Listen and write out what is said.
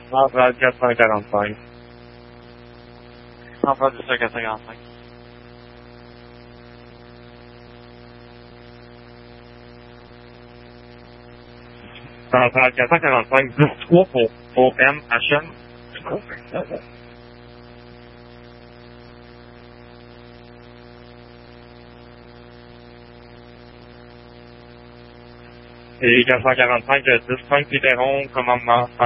Laval 445. Emploi du 445. Laval 445, 10-3 pour OMHM. Et 445, 10-5 Pideron, commandement